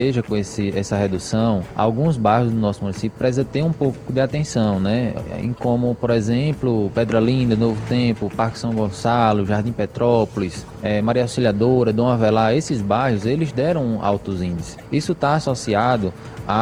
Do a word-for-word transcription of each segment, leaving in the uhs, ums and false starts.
Seja com esse, essa redução, alguns bairros do nosso município precisam ter um pouco de atenção, né? Em como, por exemplo, Pedra Linda, Novo Tempo, Parque São Gonçalo, Jardim Petrópolis, é, Maria Auxiliadora, Dom Avelar, esses bairros, eles deram altos índices. Isso está associado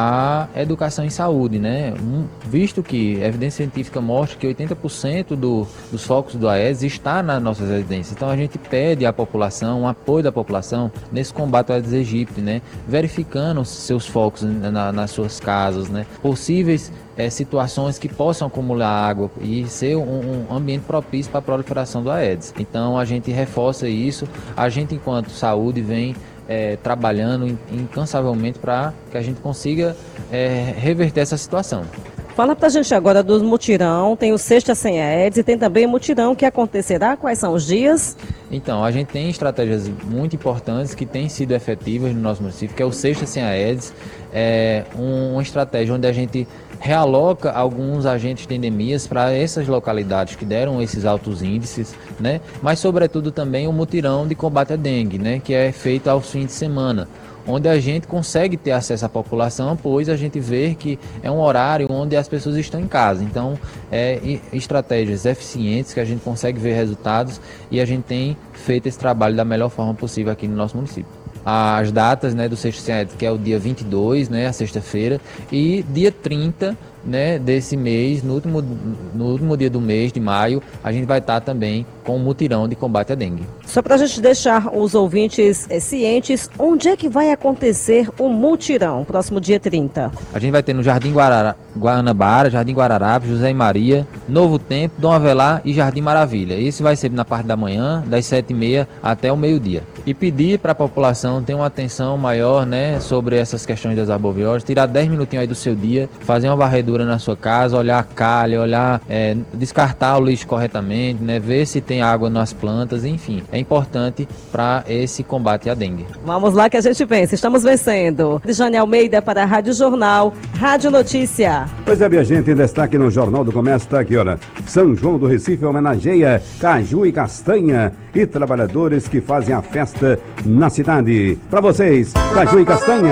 à educação em saúde, né? Um, visto que a evidência científica mostra que oitenta por cento do, dos focos do Aedes está nas nossas residências. Então a gente pede à população, um apoio da população nesse combate ao Aedes aegypti, né? Verificando seus focos na, nas suas casas, né? Possíveis é, situações que possam acumular água e ser um, um ambiente propício para a proliferação do Aedes. Então a gente reforça isso, a gente enquanto saúde vem é, trabalhando incansavelmente para que a gente consiga é, reverter essa situação. Fala pra gente agora do mutirão, tem o Sexta Sem Aedes e tem também o mutirão que acontecerá, quais são os dias? Então, a gente tem estratégias muito importantes que têm sido efetivas no nosso município, que é o Sexta Sem Aedes, é um, uma estratégia onde a gente realoca alguns agentes de endemias para essas localidades que deram esses altos índices, né? Mas sobretudo também o mutirão de combate à dengue, né? Que é feito aos fins de semana, onde a gente consegue ter acesso à população, pois a gente vê que é um horário onde as pessoas estão em casa. Então, é estratégias eficientes que a gente consegue ver resultados e a gente tem feito esse trabalho da melhor forma possível aqui no nosso município. As datas, né, do Sexta Sem Aedes, que é o dia vinte e dois, né, a sexta-feira, e dia trinta, né, desse mês, no último, no último dia do mês de maio, a gente vai estar também com o mutirão de combate à dengue. Só para a gente deixar os ouvintes é, cientes, onde é que vai acontecer o mutirão, próximo dia trinta? A gente vai ter no Jardim Guarara, Guanabara, Jardim Guararapes, José e Maria, Novo Tempo, Dom Avelar e Jardim Maravilha. Esse vai ser na parte da manhã, das sete e meia até o meio-dia. E pedir para a população ter uma atenção maior, né, sobre essas questões das arboviroses, tirar dez minutinhos aí do seu dia, fazer uma varredura na sua casa, olhar a calha, olhar, é, descartar o lixo corretamente, né, ver se tem água nas plantas, enfim, é importante para esse combate à dengue. Vamos lá que a gente vence, estamos vencendo. Jane Almeida para a Rádio Jornal, Rádio Notícia. Pois é, minha gente, em destaque no Jornal do Comércio está aqui, olha, São João do Recife homenageia caju e castanha e trabalhadores que fazem a festa na cidade. Para vocês, caju e castanha.